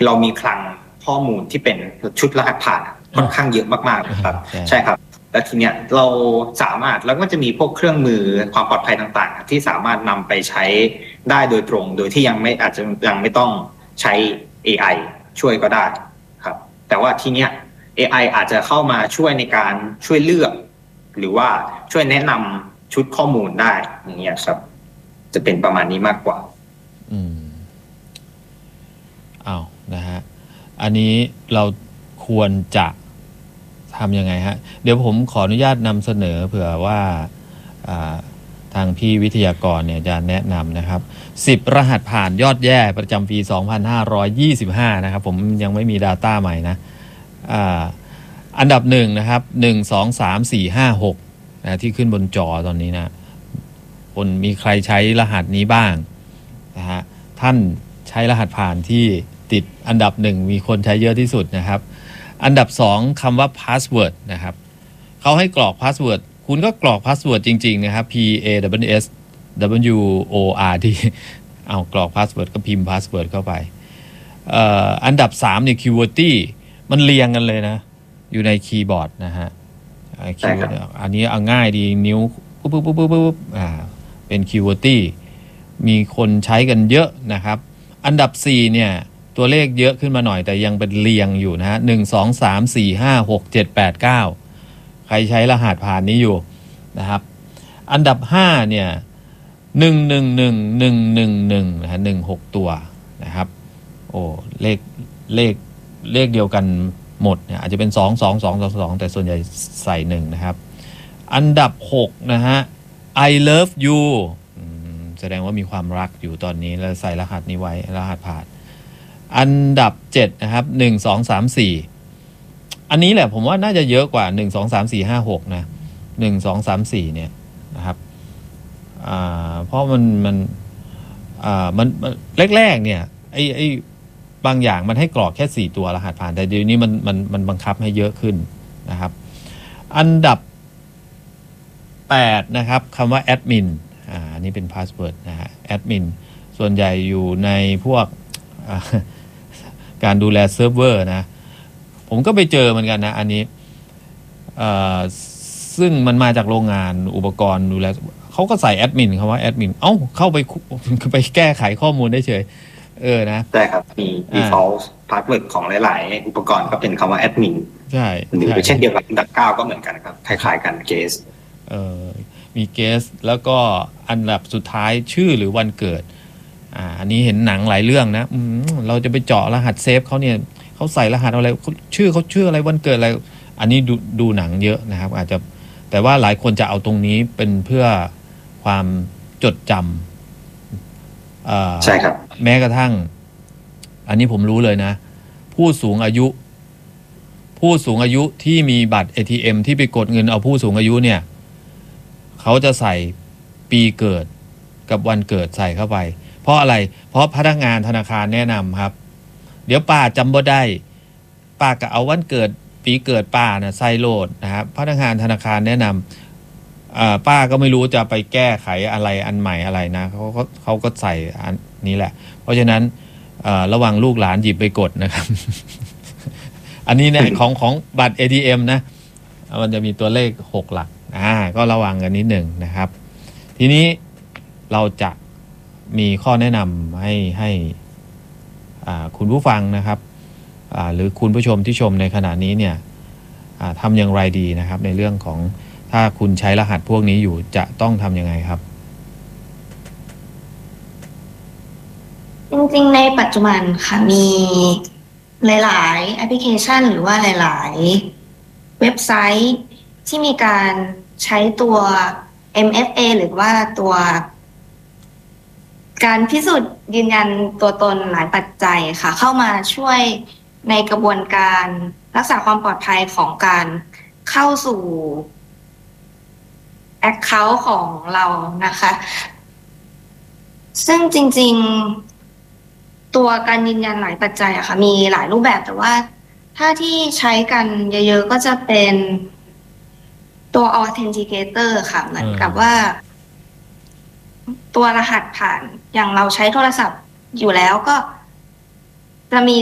เรามีคลังข้อมูลที่เป็นชุดรหัสผ่านค่อนข้างเยอะมากๆครับใช่ครับแล้วทีเนี้ยเราสามารถแล้วก็จะมีพวกเครื่องมือความปลอดภัยต่างๆที่สามารถนำไปใช้ได้โดยตรงโดยที่อาจจะยังไม่ต้องใช้ AI ช่วยก็ได้ครับแต่ว่าทีเนี้ย AI อาจจะเข้ามาช่วยในการช่วยเลือกหรือว่าช่วยแนะนำชุดข้อมูลได้อย่างเงี้ยครับจะเป็นประมาณนี้มากกว่านะฮะอันนี้เราควรจะทำยังไงฮะเดี๋ยวผมขออนุญาตนำเสนอเผื่อว่าทางพี่วิทยากรเนี่ยจะแนะนำนะครับ10รหัสผ่านยอดแย่ประจำปี2525นะครับผมยังไม่มี Data ใหม่นะอันดับ1นะครับ1 2 3 4 5 6นะที่ขึ้นบนจอตอนนี้นะคนมีใครใช้รหัสนี้บ้างนะฮะท่านใช้รหัสผ่านที่ติดอันดับ1มีคนใช้เยอะที่สุดนะครับอันดับ2คำว่า password นะครับเขาให้กรอก password คุณก็กรอก password จริงๆนะครับ PASSWORD เอากรอก password ก็พิมพ์ password เข้าไปอันดับ3เนี่ย keyword มันเรียงกันเลยนะอยู่ในคีย์บอร์ดนะฮะkeyword อันนี้เอาง่ายดีนิ้วปุ๊บเป็น keyword มีคนใช้กันเยอะนะครับอันดับ4เนี่ยตัวเลขเยอะขึ้นมาหน่อยแต่ยังเป็นเรียงอยู่นะฮะ1 2 3 4 5 6 7 8 9ใครใช้รหัสผ่านนี้อยู่นะครับอันดับ5เนี่ย111111นะฮะ16ตัวนะครับโอ้เลขเดียวกันหมดเนี่ยอาจจะเป็น22222แต่ส่วนใหญ่ใส่1นะครับอันดับ6นะฮะ I love you แสดงว่ามีความรักอยู่ตอนนี้แล้วใส่รหัสนี้ไว้รหัสผ่านอันดับ7นะครับ1 2 3 4อันนี้แหละผมว่าน่าจะเยอะกว่า1 2 3 4 5 6นะ1 2 3 4เนี่ยนะครับเพราะมันแรกๆเนี่ยไอ้บางอย่างมันให้กรอกแค่4ตัวรหัสผ่านแต่เดี๋ยวนี้มันบังคับให้เยอะขึ้นนะครับอันดับ8นะครับคำว่าแอดมินอันนี้เป็นพาสเวิร์ดนะฮะแอดมินส่วนใหญ่อยู่ในพวกการดูแลเซิร์ฟเวอร์นะผมก็ไปเจอเหมือนกันนะอันนี้ซึ่งมันมาจากโรงงานอุปกรณ์ดูแลเขาก็ใส่แอดมินคำว่าแอดมินเข้าไปแก้ไขข้อมูลได้เฉยนะใช่ครับมี default password ของหลายๆอุปกรณ์ก็เป็นคำว่าแอดมินใช่หรือเช่นเดียวกับอันดับ9ก็เหมือนกันครับคล้ายๆกันเกสมีเกสแล้วก็อันดับสุดท้ายชื่อหรือวันเกิดอันนี้เห็นหนังหลายเรื่องนะเราจะไปเจาะรหัสเซฟเขาเนี่ยเขาใส่รหัสอะไรชื่อเขาชื่ออะไรวันเกิดอะไรอันนี้ดูหนังเยอะนะครับอาจจะแต่ว่าหลายคนจะเอาตรงนี้เป็นเพื่อความจดจำใช่ครับแม้กระทั่งอันนี้ผมรู้เลยนะผู้สูงอายุที่มีบัตร ATM ที่ไปกดเงินเอาผู้สูงอายุเนี่ยเขาจะใส่ปีเกิดกับวันเกิดใส่เข้าไปเพราะอะไรเพราะพนักงานธนาคารแนะนำครับเดี๋ยวป้าจำบ่ได้ป้าก็เอาวันเกิดปีเกิดป้านะใส่โหลดนะครับพนักงานธนาคารแนะนำป้าก็ไม่รู้จะไปแก้ไขอะไรอันใหม่อะไรนะเขาก็ใส่อันนี้แหละเพราะฉะนั้นระวังลูกหลานหยิบไปกดนะครับ อันนี้เนี่ยของบัตร ATM นะมันจะมีตัวเลข6หลักก็ระวังกันนิดหนึ่งนะครับทีนี้เราจะมีข้อแนะนำให้คุณผู้ฟังนะครับหรือคุณผู้ชมที่ชมในขณะนี้เนี่ยทำอย่างไรดีนะครับในเรื่องของถ้าคุณใช้รหัสพวกนี้อยู่จะต้องทำยังไงครับจริงๆในปัจจุบันค่ะมีหลายๆแอปพลิเคชันหรือว่าหลายๆเว็บไซต์ที่มีการใช้ตัว MFA หรือว่าตัวการพิสูจน์ยืนยันตัวตนหลายปัจจัยค่ะเข้ามาช่วยในกระบวนการรักษาความปลอดภัยของการเข้าสู่ Account ของเรานะคะซึ่งจริงๆตัวการยืนยันหลายปัจจัยอะค่ะมีหลายรูปแบบแต่ว่าถ้าที่ใช้กันเยอะๆก็จะเป็นตัว Authenticator ค่ะเหมือนกับว่าตัวรหัสผ่านอย่างเราใช้โทรศัพท์อยู่แล้วก็จะมี